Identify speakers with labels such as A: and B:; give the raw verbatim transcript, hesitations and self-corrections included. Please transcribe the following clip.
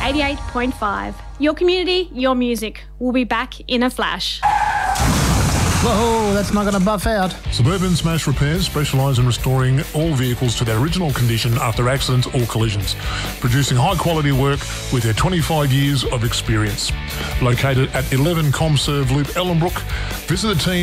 A: eighty-eight point five. Your community, your music. We'll be back in a flash.
B: Whoa, that's not going to buff out.
C: Suburban Smash Repairs specialise in restoring all vehicles to their original condition after accidents or collisions, producing high-quality work with their twenty-five years of experience. Located at eleven Comserve Loop, Ellenbrook, visit the team